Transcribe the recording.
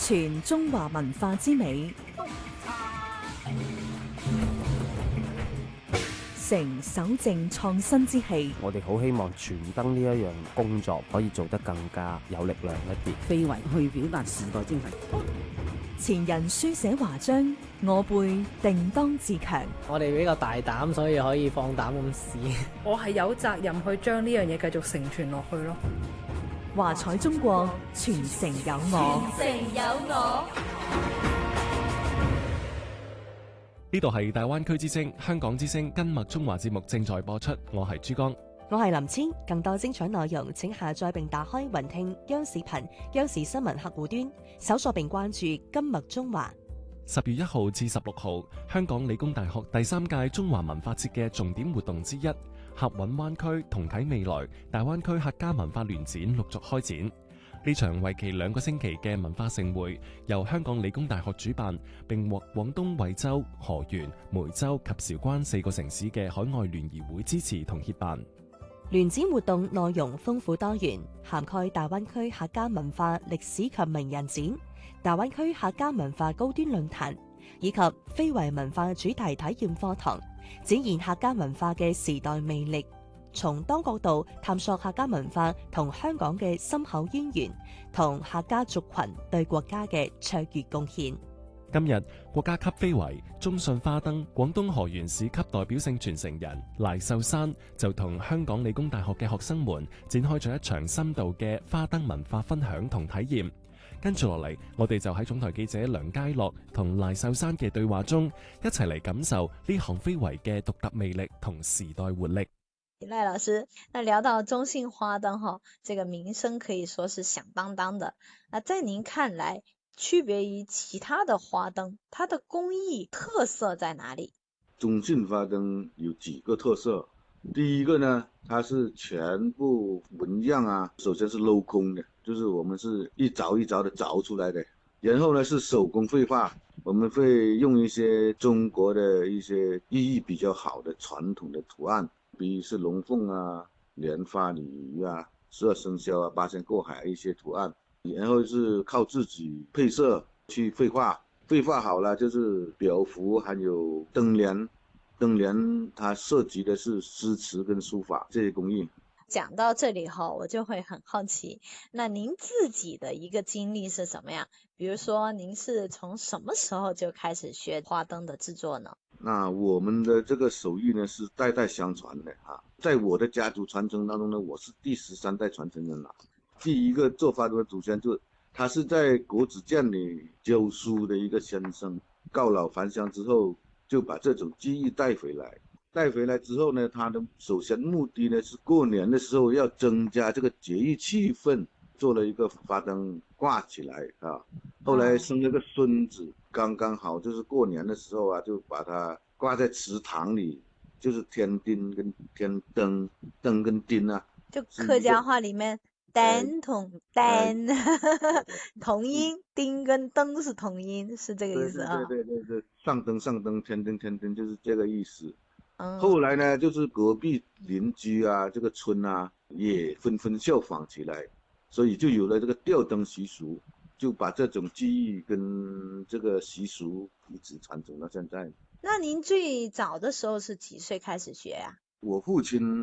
傳中華文化之美，成守正創新之氣。 我哋好希望傳燈呢一樣工作可以做得更加有力量一啲， 非遺去表達時代精神。 前人書寫華章，我輩定當自強。 我哋比較大膽，所以可以放膽咁試。 我係有責任去將呢樣嘢繼續承傳落去咯。 華彩中國，傳承有我。 傳承有我。 呢度係大灣區之聲、香港之聲跟麥中華節目正在播出，我係珠江， 我係林千。更多精彩內容請下載並打開雲聽央視頻、央視新聞客戶端，搜索並關注跟麥中華。 10月1號至16號，香港理工大學第3屆中華文化節嘅重點活動之一，合韻灣區同體未來大灣區客家文化聯展陸續開展。呢場為期2個星期嘅文化盛會，由香港理工大學主辦，並獲廣東惠州、河源、梅州及韶關4個城市嘅海外聯誼會支持同協辦。 聯展活動內容豐富多元，涵蓋大灣區客家文化歷史及名人展、大灣區客家文化高端論壇以及非遺文化主題體驗課堂，展現客家文化嘅時代魅力，從多角度探索客家文化同香港嘅深厚淵源，同客家族群對國家嘅卓越貢獻。 今日國家級非遺中信花燈廣東河源市級代表性傳承人賴秀山就同香港理工大學嘅學生們展開咗一場深度嘅花燈文化分享同體驗。跟住落嚟，我哋就喺總台記者梁佳樂同賴秀山嘅對話中，一齊嚟感受呢項非遺嘅獨特魅力同時代活力。 賴老師，那聊到中信花燈這個名聲可以說是響當當的。在您看來，區別於其他的花燈，它的工藝特色在哪裡？ 中信花燈有幾個特色，第一個呢，它是全部紋樣啊，首先是鏤空的，就是我們是一鑿一鑿的鑿出來的，然後呢是手工繪畫，我們會用一些中國的一些意義比較好的傳統的圖案，比如是龍鳳啊、蓮花、鯉魚啊、12生肖啊、八仙過海一些圖案，然後是靠自己配色去繪畫，繪畫好了就是表符，還有燈聯，燈聯它涉及的是詩詞跟書法這些工藝。 講到這裡我就會很好奇，那您自己的一個經歷是怎麼樣？比如說您是從什麼時候就開始學花燈的製作呢？ 那我們的這個手藝呢是代代相傳的哈，在我的家族傳承當中呢，我是第13代傳承人了。第一個做花燈的祖先他是在國子監裡教書的一個先生，告老還鄉之後就把這種技藝帶回來。帶回來之後呢，他的首先目的呢是過年的時候要增加這個節日氣氛，做了一個花燈掛起來啊。後來生了個孫子，剛剛好就是過年的時候啊，就把它掛在祠堂裡，就是天丁跟天燈，燈跟丁啊， 就客家話裡面燈同燈同音，丁跟燈是同音，是這個意思啊。 對，上燈上燈，天丁天燈，就是這個意思。後來呢，就是隔壁鄰居啊，這個村啊，也紛紛效仿起來，所以就有了這個吊燈習俗，就把這種技藝跟這個習俗一直傳承到現在。 那您最早的時候是幾歲開始學呀？ 我父親